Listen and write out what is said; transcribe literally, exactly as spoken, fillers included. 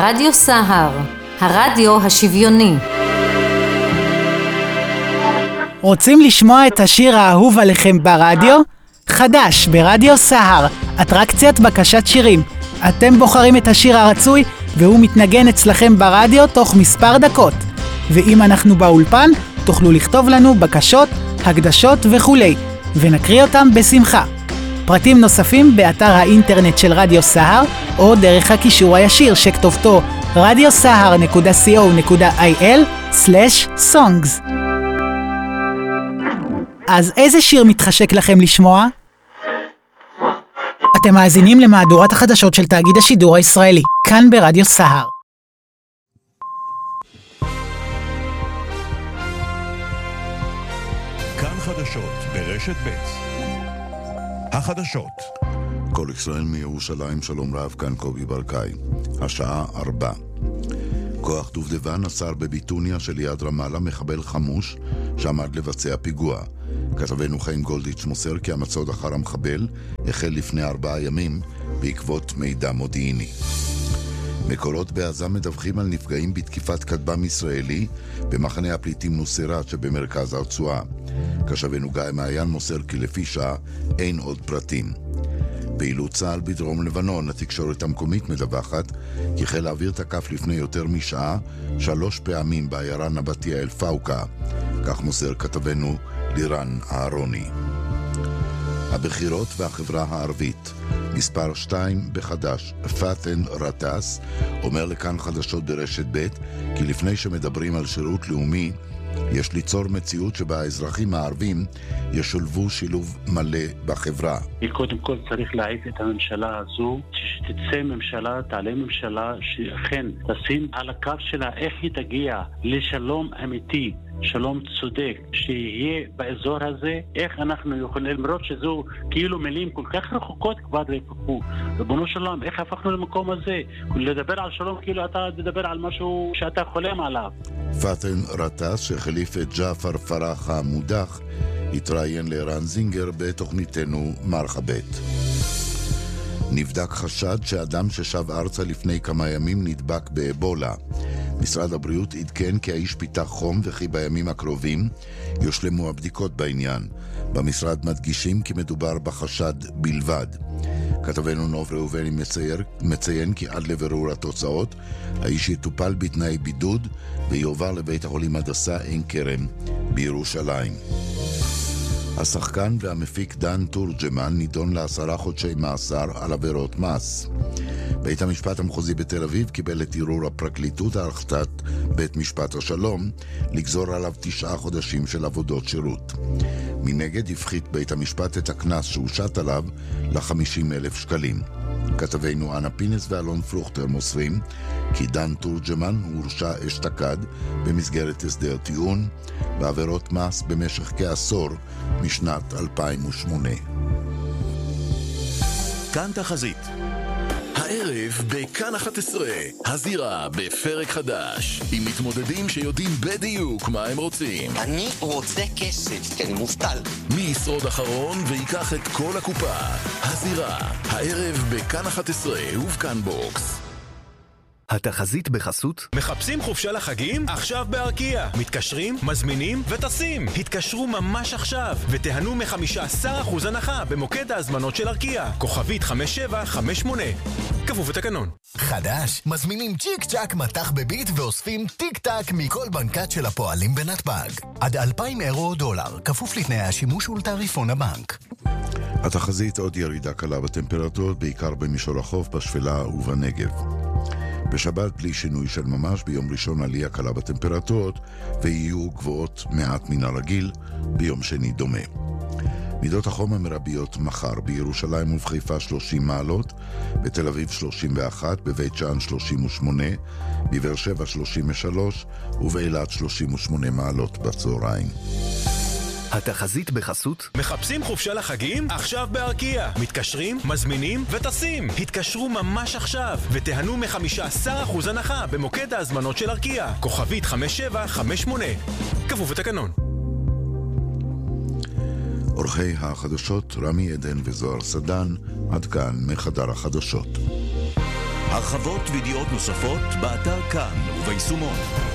רדיו סהר, הרדיו השוויוני. רוצים לשמוע את השיר האהוב עליכם ברדיו? חדש ברדיו סהר, אטרקציית בקשת שירים. אתם בוחרים את השיר הרצוי והוא מתנגן אצלכם ברדיו תוך מספר דקות. ואם אנחנו באולפן, תוכלו לכתוב לנו בקשות, הקדשות וכולי, ונקריא אותם בשמחה. פרטים נוספים באתר האינטרנט של רדיו סהר, או דרך הקישור הישיר שכתובתו רדיו סהר נקודה סי או נקודה איי אל סלש סונגס. אז איזה שיר מתחשק לכם לשמוע? אתם מאזינים למהדורת החדשות של תאגיד השידור הישראלי, כאן ברדיו סהר. כאן חדשות ברשת ב'. החדשות. כל ישראל מירושלים, שלום רב, כאן קובי ברקאי. השעה ארבע. כוח דובדבן עצר בביטוניה שליד רמאללה מחבל חמוש שעמד לבצע פיגוע. כתבנו חיים גולדיץ' מוסר כי המצוד אחר המחבל החל לפני ארבעה ימים בעקבות מידע מודיעיני. מקורות בעזה מדווחים על נפגעים בתקיפת כטב"ם ישראלי במחנה הפליטים נוסרת שבמרכז הרצועה. כתבנו גיא מעיין מוסר כי לפי שעה אין עוד פרטים. פעילות צה"ל בדרום לבנון, התקשורת המקומית מדווחת כי חיל האוויר תקף לפני יותר משעה שלוש פעמים בעיירה נבטיה אל פאוקה. כך מוסר כתבנו לירן אהרוני. הבחירות והחברה הערבית. מספר שתיים בחדש, פאתן רטס, אומר לכאן חדשות ברשת ב' כי לפני שמדברים על שירות לאומי, יש ליצור מציאות שבה האזרחים הערבים ישולבו שילוב מלא בחברה. קודם כל צריך להעיף את הממשלה הזו, שתצא ממשלה, תעלה ממשלה שאכן תשים על הקו שלה איך היא תגיע לשלום אמיתי, שלום צודק, שיהיה באזור הזה, איך אנחנו יכולים, למרות שזו כאילו מילים כל כך רחוקות כבר רחוקו. ריבונו של עולם, איך הפכנו למקום הזה? לדבר על שלום כאילו אתה תדבר על משהו שאתה חולם עליו. פאתן רטס, שחליף את ג'אפר פרח המודח, התראיין לערן זינגר בתוכניתנו מרחבת. נבדק חשד שאדם ששב ארצה לפני כמה ימים נדבק באבולה. משרד הבריאות עדכן כי האיש פיתח חום וכי בימים הקרובים יושלמו הבדיקות בעניין. במשרד מדגישים כי מדובר בחשד בלבד. כתבנו נוב ראובני מצייר, מציין כי עד לבירור התוצאות האיש יטופל בתנאי בידוד ויועבר לבית החולים הדסה עין כרם בירושלים. השחקן והמפיק דן תורג'מן נידון לעשרה חודשי מאסר על עבירות מס. בית המשפט המחוזי בתל אביב קיבל את ערעור הפרקליטות על החלטת בית משפט השלום לגזור עליו תשעה חודשים של עבודות שירות. מנגד הפחית בית המשפט את הקנס שהושת עליו ל-חמישים אלף שקלים. כתבינו אנה פינס ואלון פלוכטר מוסרים כי דן תורג'מן הורשע אשתקד במסגרת הסדר טיעון בעבירות מס במשך כעשור משנת אלפיים ושמונה. כאן תחזית. הערב בכאן אחת עשרה, הזירה בפרק חדש, עם מתמודדים שיודעים בדיוק מה הם רוצים. אני רוצה כסף, כי אני מובטל. מי ישרוד אחרון ויקח את כל הקופה. הזירה, הערב בכאן אחת עשרה ובכאן בוקס. התחזית בחסות. מחפשים חופשה לחגים? עכשיו בארקיע. מתקשרים, מזמינים וטסים. התקשרו ממש עכשיו ותיהנו מ-חמישה עשר אחוז הנחה במוקד ההזמנות של ארקיע. כוכבית חמש שבע חמש שמונה. כפוף לתקנון. חדש, מזמינים צ'יק צ'ק מתח בביט ואוספים טיק טק מכל בנקת של הפועלים בנתב"ג. עד אלפיים אירו או דולר, כפוף לתנאי השימוש ולתעריפון הבנק. התחזית עוד ירידה קלה בטמפרטורות, בעיקר במישור החוף, בשפלה ובנגב. בשבת בלי שינוי של ממש, ביום ראשון עלייה קלה בטמפרטורות ויהיו גבוהות מעט מן הרגיל, ביום שני דומה. מידות החום המרביות מחר בירושלים ובחיפה שלושים מעלות, בתל אביב שלושים ואחת, בבית שאן שלושים ושמונה, בבאר שבע שלושים ושלוש ובאילת שלושים ושמונה מעלות בצהריים. התחזית בחסות. מחפשים חופשה לחגים? עכשיו בארקיע. מתקשרים, מזמינים וטסים. התקשרו ממש עכשיו ותיהנו מ-חמישה עשר אחוז הנחה במוקד ההזמנות של ארקיע. כוכבית חמש שבע חמש שמונה. כפוף לתקנון. אורחי החדשות רמי עדן וזוהר סדן, עד כאן מחדר החדשות. הרחבות וידיעות נוספות באתר כאן וביישומון.